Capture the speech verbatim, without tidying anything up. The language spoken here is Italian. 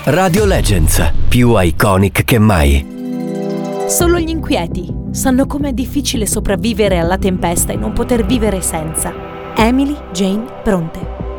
Radio Legends, più iconic che mai. Solo gli inquieti sanno com'è difficile sopravvivere alla tempesta e non poter vivere senza. Emily Jane Brontë.